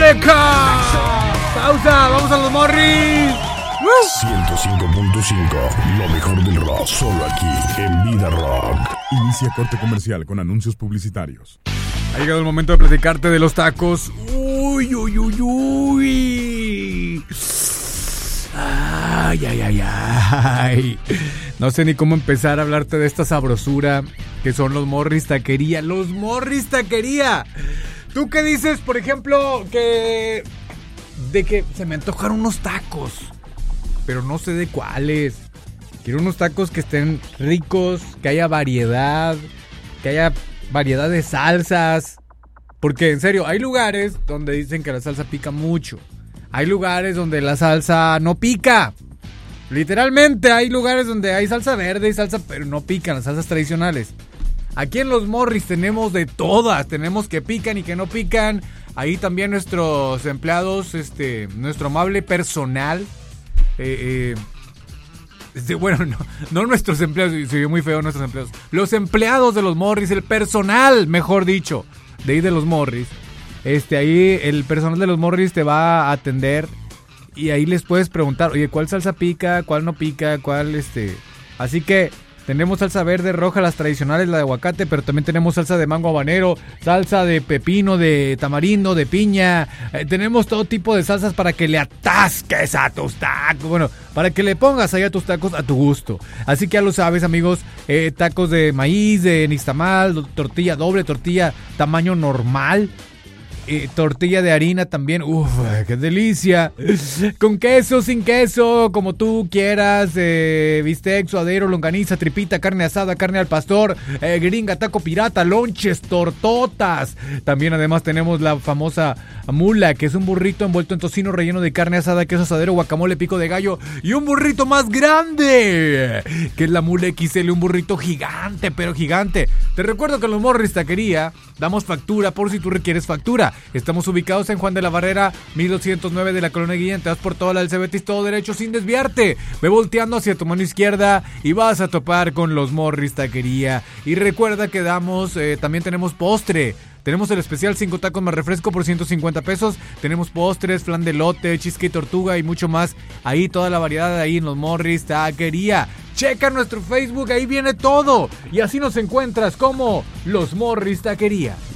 Reca. Pausa, vamos a los Morris. 105.5, lo mejor del rock, solo aquí, en Vida Rock. Inicia corte comercial con anuncios publicitarios. Ha llegado el momento de platicarte de los tacos. Uy, uy, uy, uy. Ay, ay, ay, ay. No sé ni cómo empezar a hablarte de esta sabrosura que son los Morris Taquería. ¡Los Morris Taquería! ¿Tú qué dices, por ejemplo, de que se me antojaron unos tacos? Pero no sé de cuáles. Quiero unos tacos que estén ricos, que haya variedad de salsas. Porque, en serio, hay lugares donde dicen que la salsa pica mucho. Hay lugares donde la salsa no pica. Literalmente hay lugares donde hay salsa verde y salsa, pero no pican, las salsas tradicionales. Aquí en los Morris tenemos de todas. Tenemos que pican y que no pican. Ahí también nuestros empleados, nuestro amable personal. Bueno, no nuestros empleados, se vio muy feo nuestros empleados. Los empleados de los Morris, el personal, mejor dicho, de ahí de los Morris. Ahí el personal de los Morris te va a atender y ahí les puedes preguntar, oye, ¿cuál salsa pica? ¿Cuál no pica? ¿Cuál Así que tenemos salsa verde, roja, las tradicionales, la de aguacate, pero también tenemos salsa de mango habanero, salsa de pepino, de tamarindo, de piña. Tenemos todo tipo de salsas para que le atasques a tus tacos. Bueno, para que le pongas ahí a tus tacos a tu gusto. Así que ya lo sabes, amigos, tacos de maíz, de nixtamal, tortilla doble, tortilla tamaño normal. Tortilla de harina también, qué delicia. Con queso, sin queso, como tú quieras. Bistec, suadero, longaniza, tripita, carne asada, carne al pastor, gringa, taco pirata, lonches, tortotas. También además tenemos la famosa mula, que es un burrito envuelto en tocino relleno de carne asada, queso asadero, guacamole, pico de gallo. Y un burrito más grande, que es la mula XL, un burrito gigante, pero gigante. Te recuerdo que en los Morris Taquería damos factura por si tú requieres factura. Estamos ubicados en Juan de la Barrera, 1209 de la Colonia Guillén. Te vas por toda la del Cebetis, todo derecho sin desviarte. Ve volteando hacia tu mano izquierda y vas a topar con los Morris Taquería. Y recuerda que también tenemos postre. Tenemos el especial 5 tacos más refresco por 150 pesos. Tenemos postres, flan de elote, cheesecake tortuga y mucho más. Ahí toda la variedad ahí en los Morris Taquería. Checa nuestro Facebook, ahí viene todo. Y así nos encuentras como los Morris Taquería.